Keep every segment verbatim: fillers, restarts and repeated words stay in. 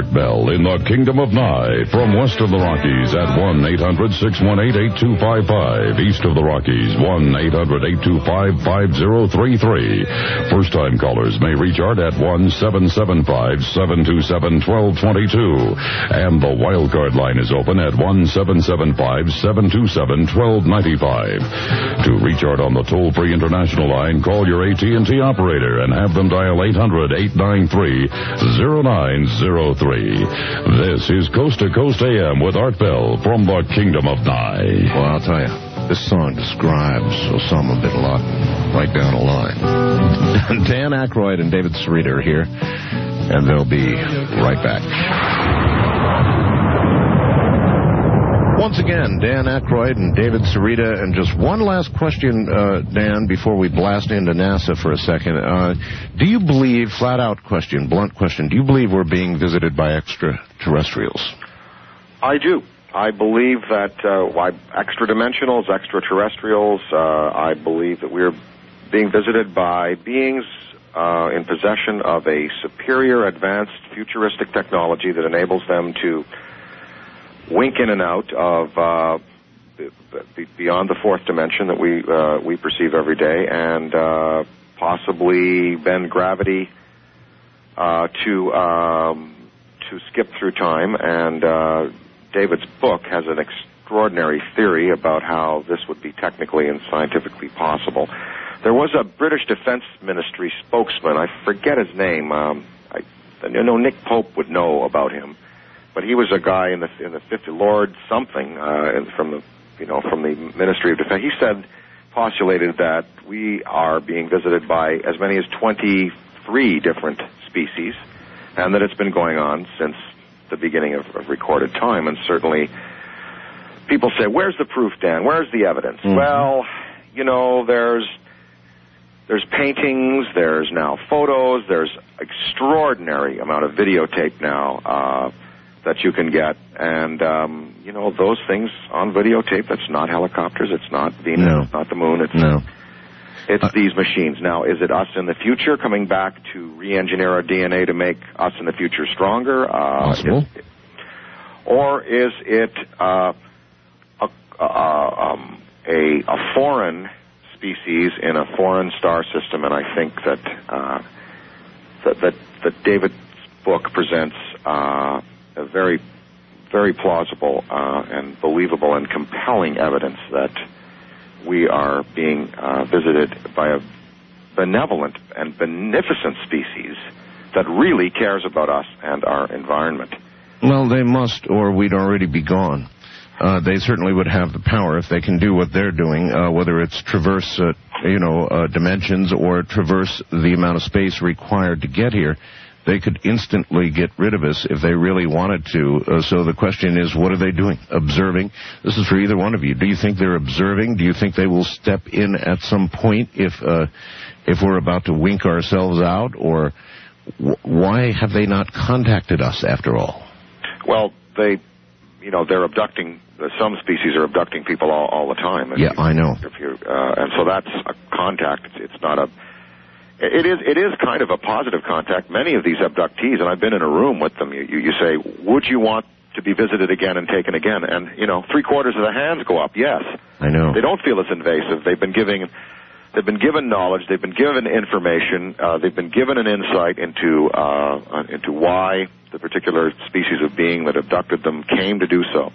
Art Bell in the Kingdom of Nye. From west of the Rockies at one eight hundred six one eight eight two five five. East of the Rockies, one eight hundred eight two five five zero three three. First-time callers may reach Art at one seven seven five seven two seven one two two two. And the wildcard line is open at one seven seven five seven two seven one two nine five. To reach Art on the toll-free international line, call your A T and T operator and have them dial eight hundred eight nine three zero nine zero three. This is Coast to Coast A M with Art Bell from the Kingdom of Nye. Well, I'll tell you, this song describes Osama bin Laden right down the line. Dan Aykroyd and David Sarita are here, and they'll be right back. Once again, Dan Aykroyd and David Sarita, and just one last question, uh, Dan, before we blast into NASA for a second. Uh, do you believe, flat-out question, blunt question, do you believe we're being visited by extraterrestrials? I do. I believe that uh, extra-dimensionals, extraterrestrials, uh, I believe that we're being visited by beings uh, in possession of a superior, advanced, futuristic technology that enables them to wink in and out of uh, beyond the fourth dimension that we uh, we perceive every day, and uh, possibly bend gravity uh, to um, to skip through time. And uh, David's book has an extraordinary theory about how this would be technically and scientifically possible. There was a British Defense Ministry spokesman, I forget his name. Um, I, I know Nick Pope would know about him. But he was a guy in the in the fifty Lord something uh, from the you know from the Ministry of Defense. He said, postulated that we are being visited by as many as twenty-three different species, and that it's been going on since the beginning of, of recorded time. And certainly, people say, "Where's the proof, Dan? Where's the evidence?" Mm-hmm. Well, you know, there's there's paintings, there's now photos, there's extraordinary amount of videotape now. Uh, that you can get, and um, you know, those things on videotape, that's not helicopters, it's not Venus, no. It's not the moon, it's no. it's uh, these machines. Now, is it us in the future coming back to re-engineer our D N A to make us in the future stronger? Uh, possible. Is, or is it uh, a, uh, um, a, a foreign species in a foreign star system? And I think that uh, that, that, that David's book presents uh, a very, very plausible uh, and believable and compelling evidence that we are being uh, visited by a benevolent and beneficent species that really cares about us and our environment. Well, they must, or we'd already be gone. Uh, they certainly would have the power if they can do what they're doing, uh, whether it's traverse, uh, you know, uh, dimensions or traverse the amount of space required to get here. They could instantly get rid of us if they really wanted to. Uh, so the question is, what are they doing? Observing? This is for either one of you. Do you think they're observing? Do you think they will step in at some point if uh, if we're about to wink ourselves out? Or w- why have they not contacted us after all? Well, they, you know, they're abducting. Some species are abducting people all, all the time. Yeah, you, I know. If you're, uh, and so that's a contact. It's, it's not a... It is it is kind of a positive contact. Many of these abductees, and I've been in a room with them, you, you, you say, would you want to be visited again and taken again? And, you know, three quarters of the hands go up, yes. I know. They don't feel as invasive. They've been giving, they've been given knowledge. They've been given information. Uh, they've been given an insight into uh, into why the particular species of being that abducted them came to do so.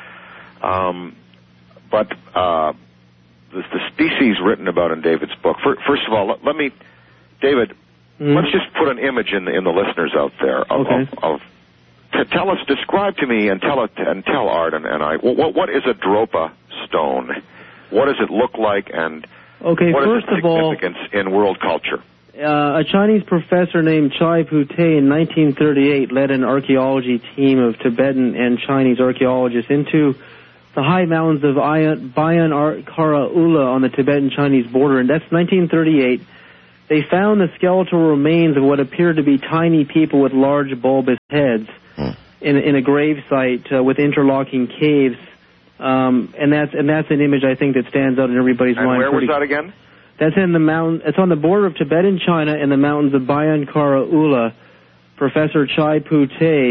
Um, but uh, the, the species written about in David's book, for, first of all, let, let me... David, mm. let's just put an image in the, in the listeners out there of, okay. of, of to tell us, describe to me and tell it and tell Art and, and I what what is a Dropa stone? What does it look like, and okay, what first is its of all, significance in world culture? Uh, a Chinese professor named Chai Pu-Te in nineteen thirty-eight led an archaeology team of Tibetan and Chinese archaeologists into the high mountains of Bayan Kara Ula on the Tibetan-Chinese border, and that's nineteen thirty-eight. They found the skeletal remains of what appeared to be tiny people with large bulbous heads hmm. in, in a grave site uh, with interlocking caves, um, and that's and that's an image I think that stands out in everybody's and mind. And where pretty, was that again? That's in the mountain. It's on the border of Tibet and China in the mountains of Bayan Kara Ula. Professor Chai Pu-Te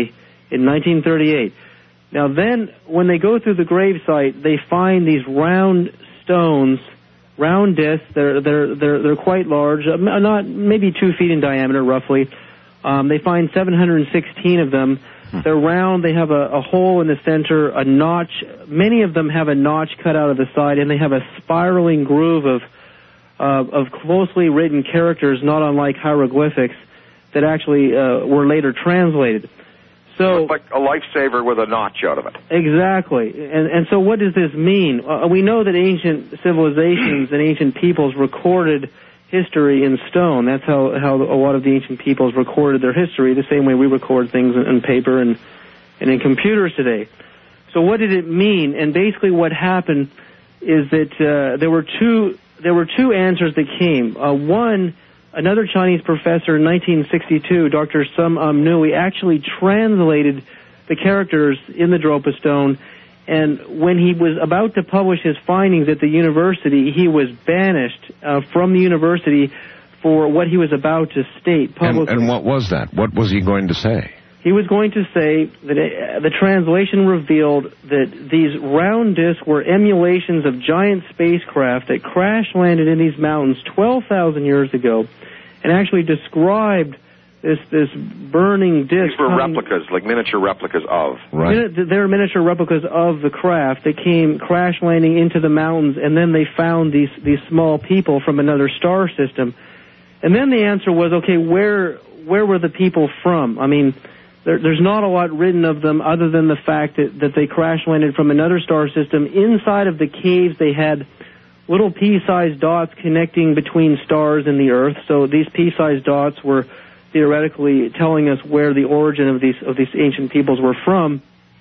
in nineteen thirty-eight. Now then, when they go through the grave site, they find these round stones, round discs. They're they're they're they're quite large, uh, not maybe two feet in diameter, roughly. Um, they find seven hundred sixteen of them. Hmm. They're round. They have a, a hole in the center, a notch. Many of them have a notch cut out of the side, and they have a spiraling groove of uh, of closely written characters, not unlike hieroglyphics, that actually uh, were later translated. So, like a lifesaver with a notch out of it. Exactly. And, and so what does this mean? Uh, we know that ancient civilizations and ancient peoples recorded history in stone. That's how, how a lot of the ancient peoples recorded their history, the same way we record things in, in paper and, and in computers today. So what did it mean? And basically what happened is that uh, there were two there were two answers that came. Uh, one, another Chinese professor in nineteen sixty-two, Doctor Sum Um Nui, actually translated the characters in the Dropa stone, and when he was about to publish his findings at the university, he was banished uh, from the university for what he was about to state publicly. And, and what was that? What was he going to say? He was going to say that uh, the translation revealed that these round discs were emulations of giant spacecraft that crash-landed in these mountains twelve thousand years ago, and actually described this this burning disc. These were replicas, like miniature replicas of. Right. They're miniature replicas of the craft that came crash-landing into the mountains, and then they found these, these small people from another star system. And then the answer was, okay, where where were the people from? I mean, There, there's not a lot written of them other than the fact that, that they crash-landed from another star system. Inside of the caves, they had little pea-sized dots connecting between stars and the Earth. So these pea-sized dots were theoretically telling us where the origin of these of these ancient peoples were from.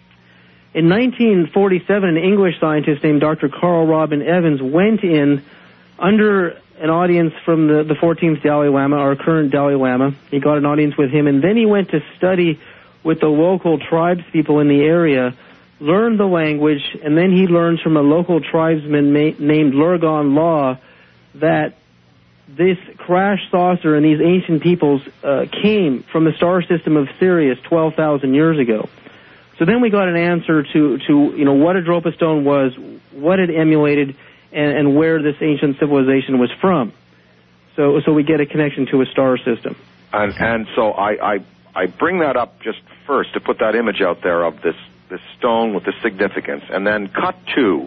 In nineteen forty-seven, an English scientist named Doctor Carl Robin Evans went in under an audience from the, the fourteenth Dalai Lama, our current Dalai Lama. He got an audience with him, and then he went to study with the local tribes people in the area, learned the language, and then he learns from a local tribesman ma- named Lurgan Law that this crash saucer and these ancient peoples uh, came from the star system of Sirius twelve thousand years ago. So then we got an answer to, to you know, what a Dropa stone was, what it emulated, and, and where this ancient civilization was from. So so we get a connection to a star system. And, and so I, I I bring that up just first to put that image out there of this, this stone with the significance. And then cut to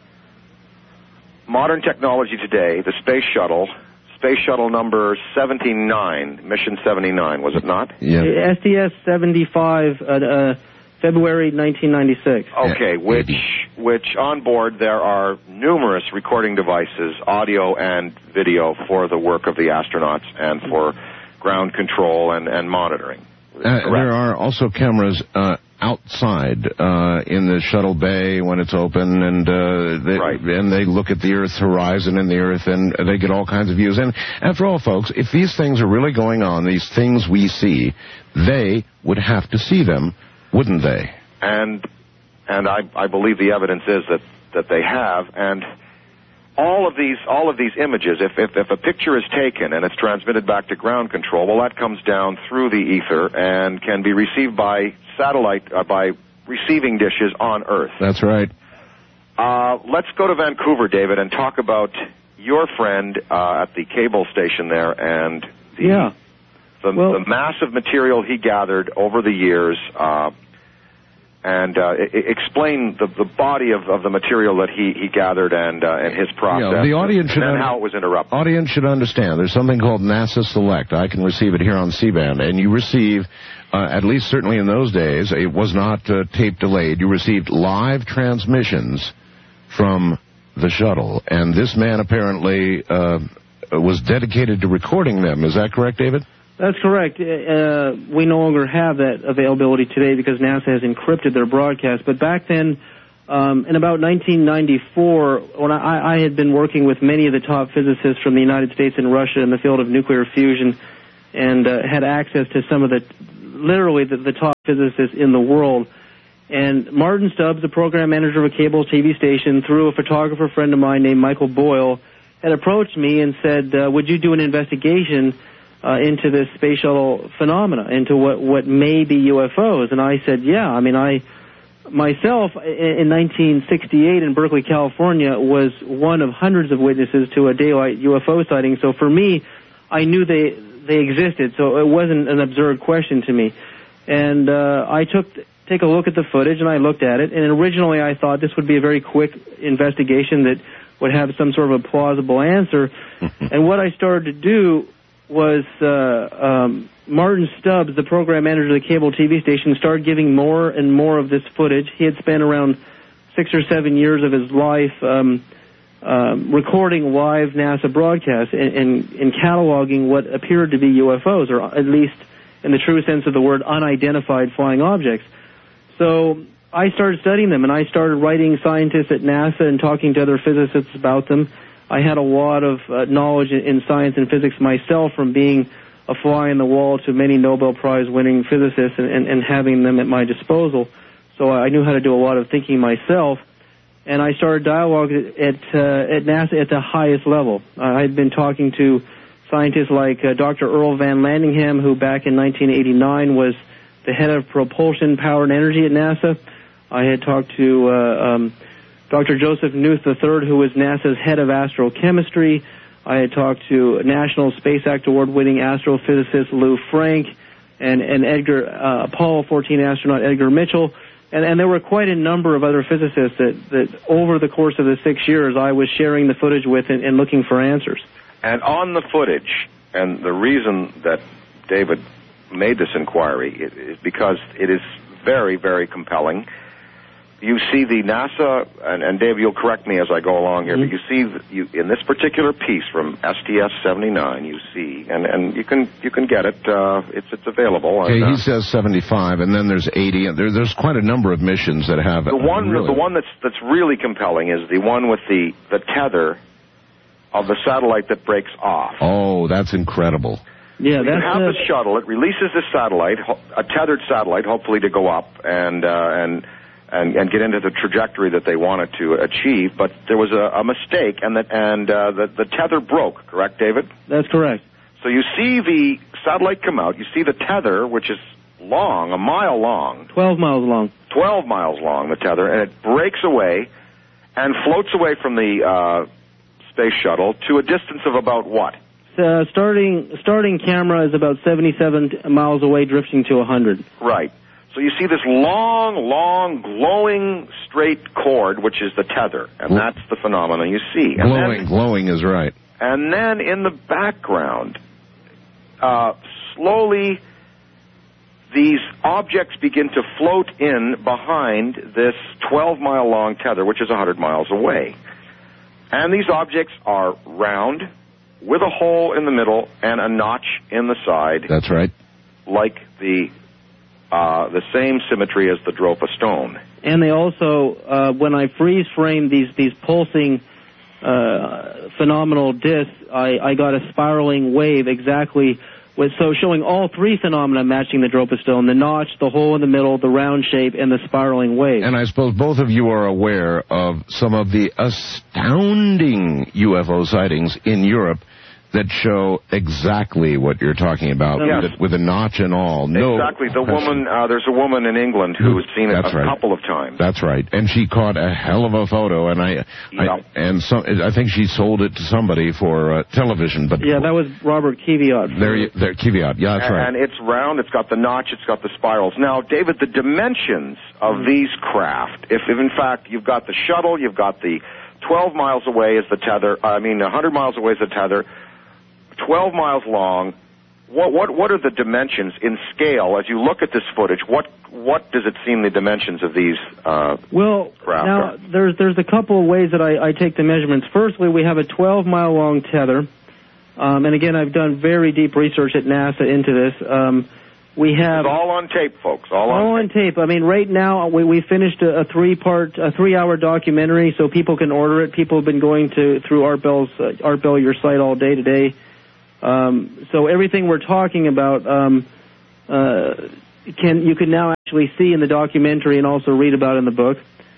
modern technology today, the space shuttle, space shuttle number seventy-nine, mission seventy-nine, was it not? Yeah. S T S seventy-five, uh, uh, February nineteen ninety-six. Okay, which which on board there are numerous recording devices, audio and video, for the work of the astronauts and for ground control and, and monitoring. Uh, there are also cameras uh, outside uh, in the shuttle bay when it's open, and uh, they, right. and they look at the Earth's horizon and the Earth, and they get all kinds of views. And after all, folks, if these things are really going on, these things we see, they would have to see them, wouldn't they? And and I, I believe the evidence is that, that they have. And all of these all of these images, if, if if a picture is taken and it's transmitted back to ground control, well, that comes down through the ether and can be received by satellite, uh, by receiving dishes on Earth. That's right. Uh, let's go to Vancouver, David, and talk about your friend uh, at the cable station there and the, yeah. the, well, the massive material he gathered over the years. Uh, And uh, I- explain the, the body of, of the material that he, he gathered and uh, and his process, Yeah, the audience should and un- how it was interrupted. Audience should understand. There's something called NASA Select. I can receive it here on C-band, and you receive, uh, at least certainly in those days, it was not uh, tape delayed. You received live transmissions from the shuttle, and this man apparently uh, was dedicated to recording them. Is that correct, David? That's correct. Uh, we no longer have that availability today because NASA has encrypted their broadcast. But back then, um, in about nineteen ninety-four, when I, I had been working with many of the top physicists from the United States and Russia in the field of nuclear fusion, and uh, had access to some of the, literally the, the top physicists in the world. And Martin Stubbs, the program manager of a cable T V station, through a photographer friend of mine named Michael Boyle, had approached me and said, uh, would you do an investigation uh, into this space shuttle phenomena, into what, what may be U F Os. And I said, yeah, I mean, I myself in nineteen sixty-eight in Berkeley, California, was one of hundreds of witnesses to a daylight U F O sighting. So for me, I knew they they existed, so it wasn't an absurd question to me. And uh, I took take a look at the footage, and I looked at it. And originally, I thought this would be a very quick investigation that would have some sort of a plausible answer. And what I started to do was uh, um, Martin Stubbs, the program manager of the cable T V station, started giving more and more of this footage. He had spent around six or seven years of his life um, um, recording live NASA broadcasts and, and, and cataloging what appeared to be U F Os, or at least in the true sense of the word, unidentified flying objects. So I started studying them, and I started writing scientists at NASA and talking to other physicists about them. I had a lot of uh, knowledge in science and physics myself from being a fly on the wall to many Nobel Prize-winning physicists and, and, and having them at my disposal. So I knew how to do a lot of thinking myself, and I started dialogue at, uh, at NASA at the highest level. Uh, I had been talking to scientists like uh, Doctor Earl Van Landingham, who back in nineteen eighty-nine was the head of propulsion, power, and energy at NASA. I had talked to uh, um, Doctor Joseph Knuth the third, who was NASA's head of astrochemistry. I had talked to National Space Act Award-winning astrophysicist Lou Frank and, and Edgar uh, Apollo fourteen astronaut Edgar Mitchell. And, and there were quite a number of other physicists that, that over the course of the six years I was sharing the footage with and, and looking for answers. And on the footage, and the reason that David made this inquiry is because it is very, very compelling. You see the NASA, and, and Dave, you'll correct me as I go along here, mm-hmm. but you see the, you, in this particular piece from S T S seventy-nine, you see, and, and you can you can get it. Uh, it's it's available. Okay, and, uh, he says seventy-five, and then there's eighty. And there, there's quite a number of missions that have it. The one, really. the one that's that's really compelling is the one with the the tether of the satellite that breaks off. Oh, that's incredible. Yeah, so that's you have uh, the shuttle. It releases the satellite, a tethered satellite, hopefully to go up and uh, and. And, and get into the trajectory that they wanted to achieve, but there was a, a mistake, and that and uh, the, the tether broke. Correct, David? That's correct. So you see the satellite come out. You see the tether, which is long, a mile long, twelve miles long, twelve miles long, the tether, and it breaks away and floats away from the uh, space shuttle to a distance of about what? Uh, starting starting camera is about seventy-seven miles away, drifting to one hundred. Right. So you see this long, long, glowing straight cord, which is the tether, and that's the phenomenon you see. And glowing, then, glowing is right. And then in the background, uh, slowly these objects begin to float in behind this twelve-mile-long tether, which is one hundred miles away. And these objects are round, with a hole in the middle and a notch in the side. That's right. Like the... Uh, the same symmetry as the Dropa stone. And they also, uh, when I freeze framed these, these pulsing uh, phenomenal discs, I, I got a spiraling wave exactly, with, so showing all three phenomena matching the Dropa stone, the notch, the hole in the middle, the round shape, and the spiraling wave. And I suppose both of you are aware of some of the astounding U F O sightings in Europe that show exactly what you're talking about, yes. with, a, with a notch and all. No exactly. The question. woman, uh, there's a woman in England who has seen it That's a right. couple of times. That's right. And she caught a hell of a photo, and I, yeah. I and some, I think she sold it to somebody for uh, television. But yeah, that was Robert Kvyat. There, there, Kvyat. Yeah, that's and, right. And it's round. It's got the notch. It's got the spirals. Now, David, the dimensions of mm. these craft. If, if in fact you've got the shuttle, you've got the twelve miles away is the tether. I mean, one hundred miles away is the tether. twelve miles long. What what what are the dimensions in scale as you look at this footage? What what does it seem the dimensions of these uh, well, craft now are? there's there's a couple of ways that I, I take the measurements. Firstly, we have a twelve mile long tether, um, and again, I've done very deep research at NASA into this. Um, we have it's all on tape, folks. All, all on, on tape. I mean, right now we we finished a, a three part, a three hour documentary, so people can order it. People have been going to through Art Bell's uh, Art Bell your site all day today. Um, so everything we're talking about um, uh, can you can now actually see in the documentary and also read about in the book.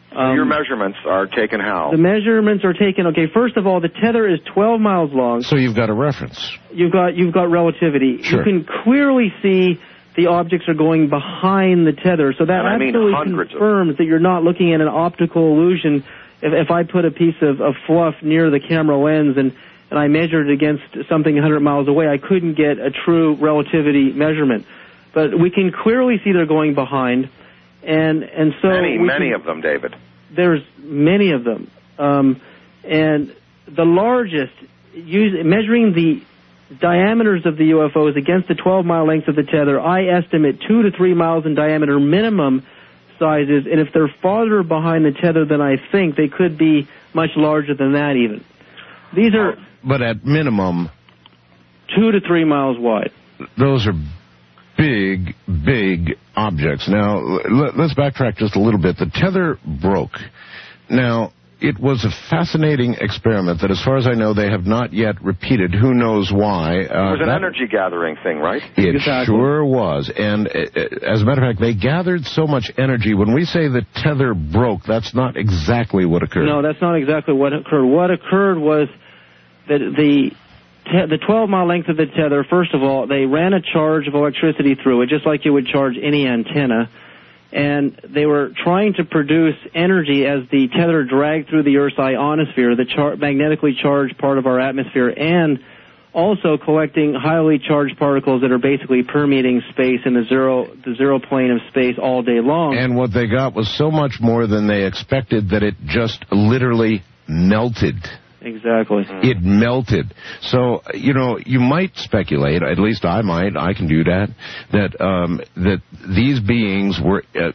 Um, Your measurements are taken how? The measurements are taken, okay, first of all, the tether is twelve miles long. So you've got a reference. You've got, you've got relativity. Sure. You can clearly see the objects are going behind the tether. So that And I mean absolutely hundreds of confirms that you're not looking at an optical illusion. If, if I put a piece of, of fluff near the camera lens and, and I measured it against something one hundred miles away, I couldn't get a true relativity measurement. But we can clearly see they're going behind. And, and so many, many can, of them, David. There's many of them. Um, and the largest, use, measuring the diameters of the U F Os against the twelve-mile length of the tether, I estimate two to three miles in diameter minimum sizes, and if they're farther behind the tether than I think, they could be much larger than that even. These are... But at minimum... Two to three miles wide. Those are big, big objects. Now, l- let's backtrack just a little bit. The tether broke. Now... It was a fascinating experiment that, as far as I know, they have not yet repeated. Who knows why? Uh, it was an that, energy gathering thing, right? It exactly. sure was. And uh, as a matter of fact, they gathered so much energy. When we say the tether broke, that's not exactly what occurred. No, that's not exactly what occurred. What occurred was that the te- the twelve-mile length of the tether, first of all, they ran a charge of electricity through it, just like you would charge any antenna. And they were trying to produce energy as the tether dragged through the Earth's ionosphere, the char- magnetically charged part of our atmosphere, and also collecting highly charged particles that are basically permeating space in the zero, the zero plane of space all day long. And what they got was so much more than they expected that it just literally melted. Exactly. It melted. So, you know, you might speculate, at least I might, I can do that, that um, that these beings were, uh,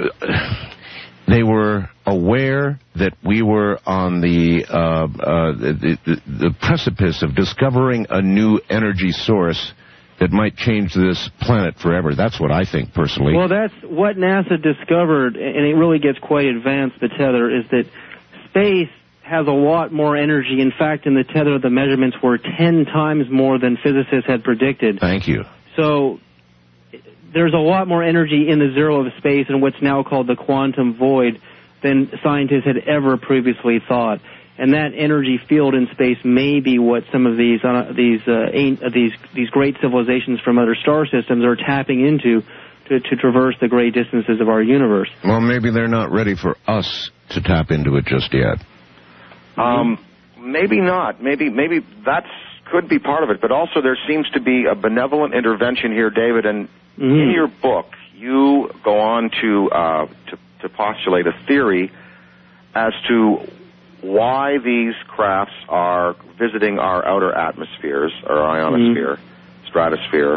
they were aware that we were on the, uh, uh, the, the, the precipice of discovering a new energy source that might change this planet forever. That's what I think, personally. Well, that's what NASA discovered, and it really gets quite advanced, the tether, is that space has a lot more energy. In fact, in the tether, the measurements were ten times more than physicists had predicted. Thank you. So there's a lot more energy in the zero of space and what's now called the quantum void than scientists had ever previously thought. And that energy field in space may be what some of these uh, these uh, uh, these these great civilizations from other star systems are tapping into to, to traverse the great distances of our universe. Well, maybe they're not ready for us to tap into it just yet. Um, maybe not. Maybe maybe that's could be part of it. But also there seems to be a benevolent intervention here, David. And mm-hmm. in your book, you go on to, uh, to to postulate a theory as to why these crafts are visiting our outer atmospheres, or ionosphere, mm-hmm. stratosphere.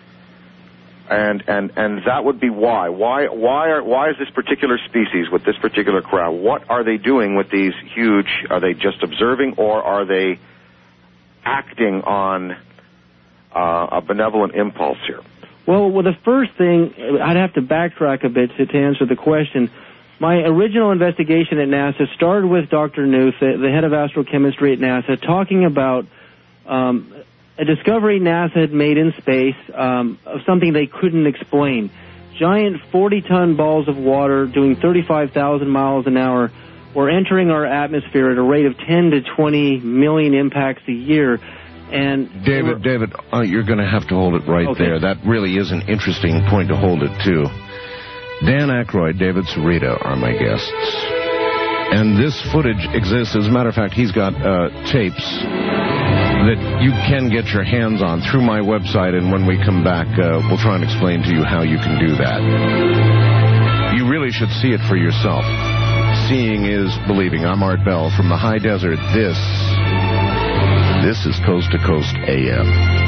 And, and and that would be why. Why why are why is this particular species with this particular craft? What are they doing with these huge? Are they just observing, or are they acting on uh, a benevolent impulse here? Well, well, the first thing, I'd have to backtrack a bit to, to answer the question. My original investigation at NASA started with Doctor Knuth, the, the head of astrochemistry at NASA, talking about um, a discovery NASA had made in space um, of something they couldn't explain. Giant forty-ton balls of water doing thirty-five thousand miles an hour were entering our atmosphere at a rate of ten to twenty million impacts a year. And David, were, David, uh, you're going to have to hold it right okay. there. That really is an interesting point to hold it to. Dan Aykroyd, David Sarita are my guests. And this footage exists. As a matter of fact, he's got uh, tapes that you can get your hands on through my website, and when we come back, uh, we'll try and explain to you how you can do that. You really should see it for yourself. Seeing is believing. I'm Art Bell from the high desert. This, this is Coast to Coast A M.